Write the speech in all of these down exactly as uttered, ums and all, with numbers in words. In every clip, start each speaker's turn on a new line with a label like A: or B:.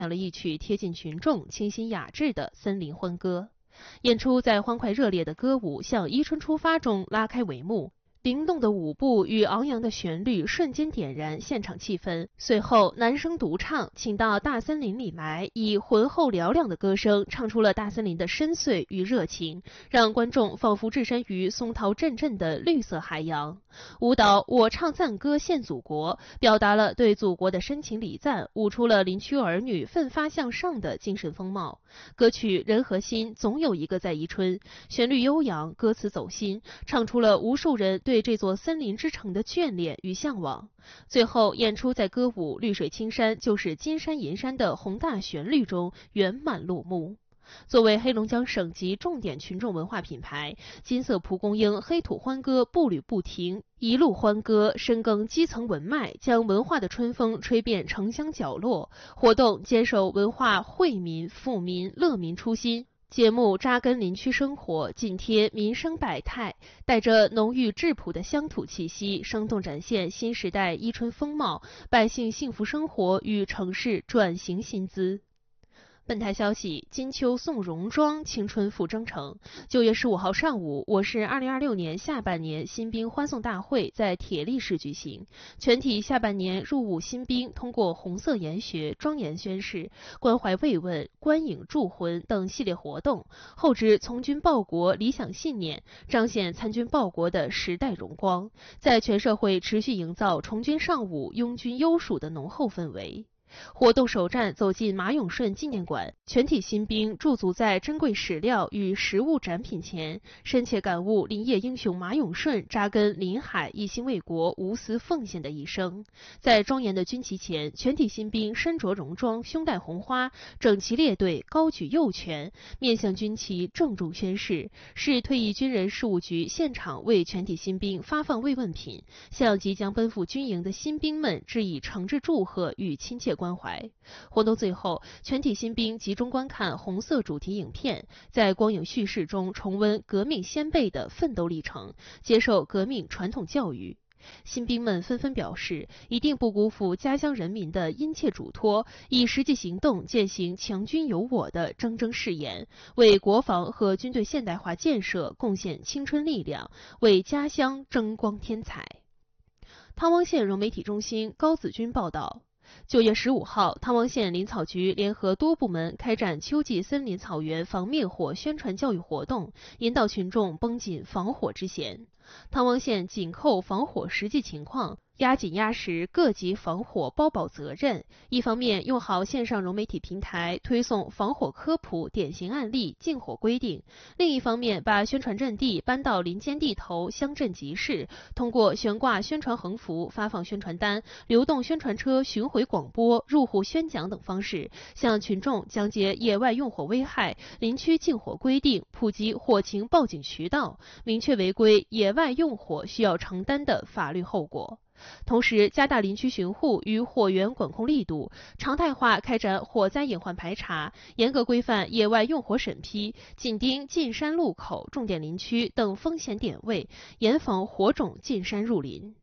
A: 唱了一曲贴近群众、清新雅致的森林欢歌。演出在欢快热烈的歌舞向《伊春出发》中拉开帷幕。灵动的舞步与昂扬的旋律瞬间点燃现场气氛。随后，男声独唱《请到大森林里来》，以浑厚嘹亮的歌声唱出了大森林的深邃与热情，让观众仿佛置身于松涛阵阵的绿色海洋。舞蹈《我唱赞歌献祖国》表达了对祖国的深情礼赞，舞出了林区儿女奋发向上的精神风貌。歌曲《人和心总有一个在宜春》，旋律悠扬，歌词走心，唱出了无数人对这座森林之城的眷恋与向往。最后，演出在歌舞《绿水青山就是金山银山》的宏大旋律中圆满落幕。作为黑龙江省级重点群众文化品牌，金色蒲公英黑土欢歌步履不停，一路欢歌，深耕基层文脉，将文化的春风吹遍城乡角落。活动坚守文化惠民、富民、乐民初心。节目扎根林区生活，紧贴民生百态，带着浓郁质朴的乡土气息，生动展现新时代伊春风貌，百姓幸福生活与城市转型新姿。本台消息：金秋送戎装，青春复征程。九月十五号上午，我市二零二六年下半年新兵欢送大会在铁力市举行。全体下半年入伍新兵通过红色研学、庄严宣誓、关怀慰问、观影铸魂等系列活动，厚植从军报国理想信念，彰显参军报国的时代荣光，在全社会持续营造从军上武、拥军优属的浓厚氛围。活动首站走进马永顺纪念馆，全体新兵驻足在珍贵史料与实物展品前，深切感悟林业英雄马永顺扎根临海、一心为国、无私奉献的一生。在庄严的军旗前，全体新兵身着戎装，胸戴红花，整齐列队，高举右拳，面向军旗郑重宣誓。市退役军人事务局现场为全体新兵发放慰问品，向即将奔赴军营的新兵们致以诚挚祝贺与亲切关怀。活动最后，全体新兵集中观看红色主题影片，在光影叙事中重温革命先辈的奋斗历程，接受革命传统教育。新兵们纷纷表示，一定不辜负家乡人民的殷切嘱托，以实际行动践行强军有我的铮铮誓言，为国防和军队现代化建设贡献青春力量，为家乡争光添彩。汤汪县融媒体中心高子军报道。九月十五号，汤汪县林草局联合多部门开展秋季森林草原防灭火宣传教育活动，引导群众绷紧防火之弦。汤汪县紧扣防火实际情况，压紧压实各级防火包保责任，一方面用好线上融媒体平台推送防火科普典型案例、禁火规定，另一方面把宣传阵地搬到林间地头、乡镇集市，通过悬挂宣传横幅、发放宣传单、流动宣传车巡回广播、入户宣讲等方式，向群众讲解野外用火危害、林区禁火规定，普及火情报警渠道，明确违规野外用火需要承担的法律后果。同时，加大林区巡护与火源管控力度，常态化开展火灾隐患排查，严格规范野外用火审批，紧盯进山路口、重点林区等风险点位，严防火种进山入林。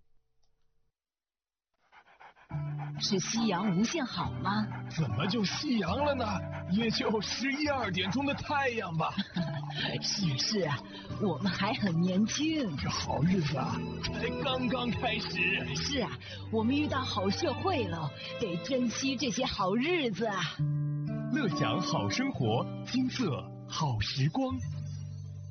B: 是夕阳无限好吗？
C: 怎么就夕阳了呢？也就十一二点钟的太阳吧。
B: 是是啊，我们还很年轻。
C: 这好日子啊，才刚刚开始。
B: 是啊，我们遇到好社会了，得珍惜这些好日子啊。
C: 乐享好生活，金色好时光。